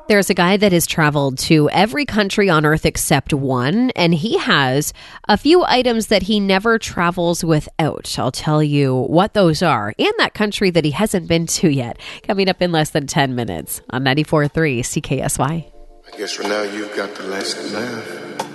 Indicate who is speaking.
Speaker 1: There's a guy that has traveled to every country on earth except one, and he has a few items that he never travels without. I'll tell you what those are and that country that he hasn't been to yet. Coming up in less than 10 minutes on 94.3 CKSY.
Speaker 2: I guess for now you've got the last laugh.